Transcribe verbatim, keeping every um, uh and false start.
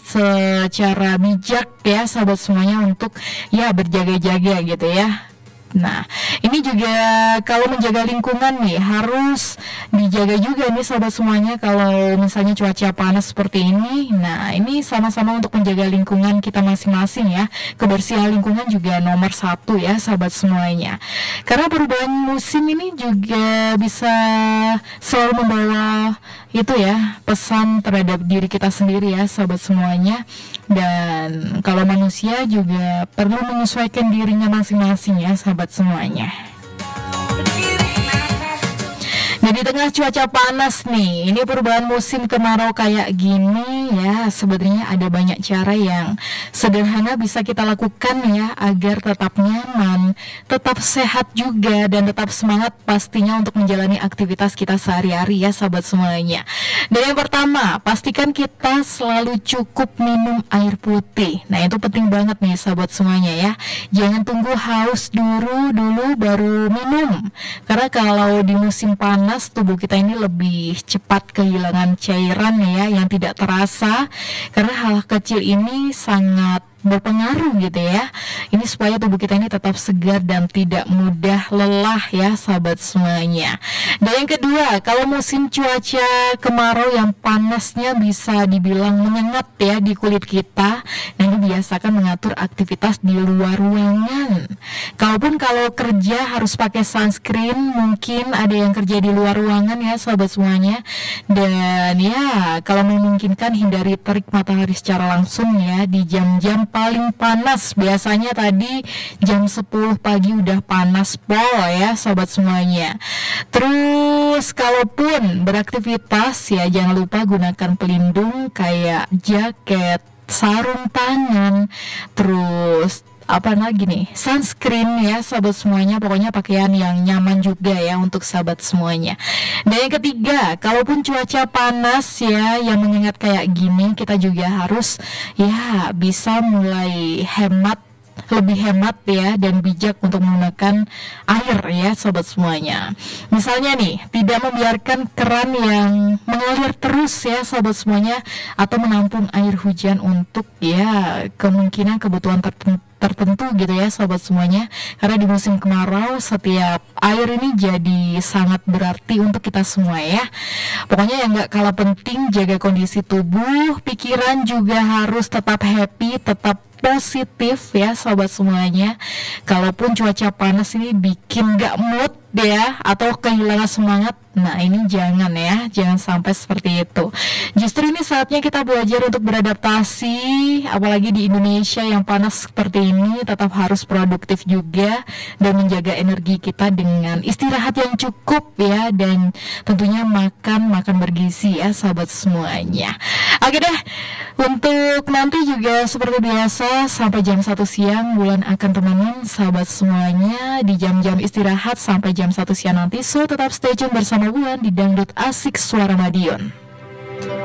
secara bijak ya sahabat semuanya untuk ya berjaga-jaga gitu ya. Nah, ini juga kalau menjaga lingkungan nih harus dijaga juga nih sahabat semuanya. Kalau misalnya cuaca panas seperti ini, nah ini sama-sama untuk menjaga lingkungan kita masing-masing ya. Kebersihan lingkungan juga nomor satu ya sahabat semuanya. Karena perubahan musim ini juga bisa selalu membawa itu ya pesan terhadap diri kita sendiri ya sahabat semuanya. Dan kalau manusia juga perlu menyesuaikan dirinya masing-masing ya sahabat semuanya. Nah, di tengah cuaca panas nih, ini perubahan musim kemarau kayak gini ya, sebenarnya ada banyak cara yang sederhana bisa kita lakukan ya agar tetap nyaman, tetap sehat juga dan tetap semangat pastinya untuk menjalani aktivitas kita sehari-hari ya sahabat semuanya. Dan yang pertama, pastikan kita selalu cukup minum air putih. Nah, itu penting banget nih sahabat semuanya ya. Jangan tunggu haus dulu dulu baru minum. Karena kalau di musim panas tubuh kita ini lebih cepat kehilangan cairan ya yang tidak terasa, karena hal kecil ini sangat berpengaruh gitu ya. Ini supaya tubuh kita ini tetap segar dan tidak mudah lelah ya sahabat semuanya. Dan yang kedua, kalau musim cuaca kemarau yang panasnya bisa dibilang menyengat ya di kulit kita, nah ini biasakan mengatur aktivitas di luar ruangan. Kalaupun kalau kerja harus pakai sunscreen, mungkin ada yang kerja di luar ruangan ya sahabat semuanya. Dan ya kalau memungkinkan hindari terik matahari secara langsung ya di jam-jam paling panas. Biasanya tadi jam sepuluh pagi udah panas pol ya sahabat semuanya. Terus kalaupun beraktivitas ya jangan lupa gunakan pelindung kayak jaket, sarung tangan, terus apa lagi nih, sunscreen ya sahabat semuanya. Pokoknya pakaian yang nyaman juga ya untuk sahabat semuanya. Dan yang ketiga, kalaupun cuaca panas ya yang menyengat kayak gini, kita juga harus ya bisa mulai hemat, lebih hemat ya dan bijak untuk menggunakan air ya sobat semuanya. Misalnya nih, tidak membiarkan keran yang mengalir terus ya sobat semuanya, atau menampung air hujan untuk ya kemungkinan kebutuhan tertentu tertentu gitu ya sobat semuanya. Karena di musim kemarau setiap air ini jadi sangat berarti untuk kita semua ya. Pokoknya yang gak kalah penting, jaga kondisi tubuh, pikiran juga harus tetap happy, tetap positif ya sobat semuanya. Kalaupun cuaca panas ini bikin gak mood ya atau kehilangan semangat, nah ini jangan ya, jangan sampai seperti itu. Justru ini saatnya kita belajar untuk beradaptasi, apalagi di Indonesia yang panas seperti ini. Tetap harus produktif juga dan menjaga energi kita dengan istirahat yang cukup ya, dan tentunya makan makan bergizi ya sahabat semuanya. Oke deh, untuk nanti juga seperti biasa sampai jam satu siang Bulan akan temenin sahabat semuanya di jam-jam istirahat sampai jam satu siang nanti. So tetap stay tune bersama Bulan di Dangdut Asik Suara Madiun.